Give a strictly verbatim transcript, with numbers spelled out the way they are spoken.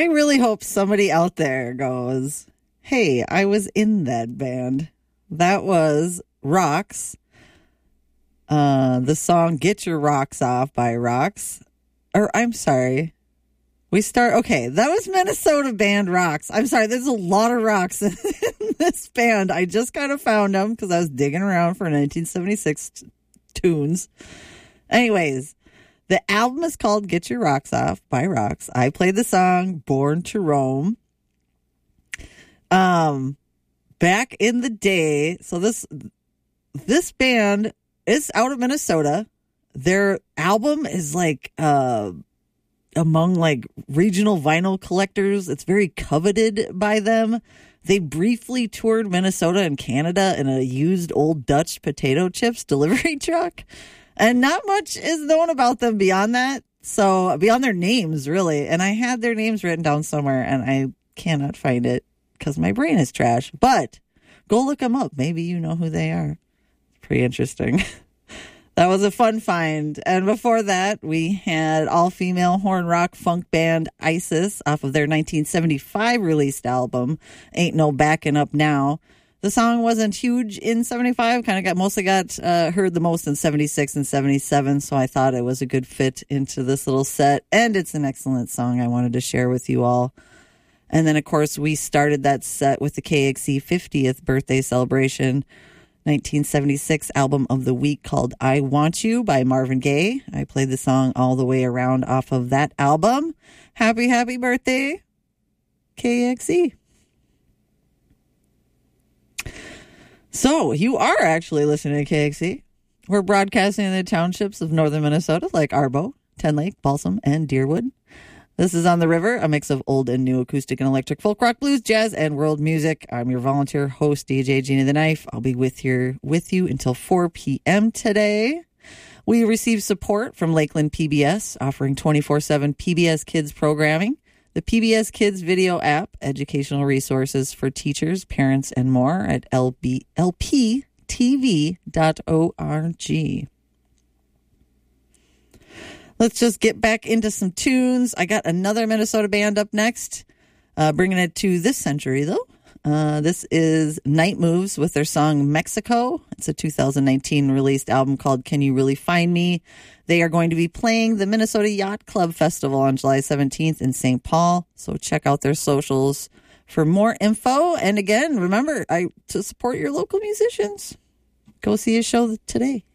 really hope somebody out there goes, hey, I was in that band. That was Rocks. Uh, the song Get Your Rocks Off by Rocks. Or, I'm sorry. We start, okay, that was Minnesota band Rocks. I'm sorry, there's a lot of rocks in this band. I just kind of found them because I was digging around for nineteen seventy-six t- tunes. Anyways, the album is called Get Your Rocks Off by Rocks. I played the song Born to Roam. Um, back in the day, so this this band is out of Minnesota. Their album is like uh among like regional vinyl collectors. It's very coveted by them. They briefly toured Minnesota and Canada in a used old Dutch potato chips delivery truck. And not much is known about them beyond that. So beyond their names, really. And I had their names written down somewhere and I cannot find it because my brain is trash. But go look them up. Maybe you know who they are. It's pretty interesting. That was a fun find. And before that, we had all-female horn rock funk band Isis off of their nineteen seventy-five released album, Ain't No Backin' Up Now. The song wasn't huge in seventy-five, kind of got mostly got uh, heard the most in seventy-six and seventy-seven, so I thought it was a good fit into this little set. And it's an excellent song I wanted to share with you all. And then, of course, we started that set with the K X E fiftieth birthday celebration. nineteen seventy-six album of the week called I Want You by Marvin Gaye. I played the song All the Way Around off of that album. Happy, happy birthday, K X E. So, you are actually listening to K X E. We're broadcasting in the townships of northern Minnesota like Arbo, Ten Lake, Balsam, and Deerwood. This is On the River, a mix of old and new acoustic and electric folk rock, blues, jazz, and world music. I'm your volunteer host, D J Jeannie the Knife. I'll be with here with you until four p.m. today. We receive support from Lakeland P B S, offering twenty-four seven P B S Kids programming, the P B S Kids video app, educational resources for teachers, parents, and more at l b l p t v dot org. Let's just get back into some tunes. I got another Minnesota band up next, uh, bringing it to this century, though. Uh, this is Night Moves with their song Mexico. It's a two thousand nineteen released album called Can You Really Find Me? They are going to be playing the Minnesota Yacht Club Festival on July seventeenth in Saint Paul, so check out their socials for more info. And again, remember I to support your local musicians. Go see a show today.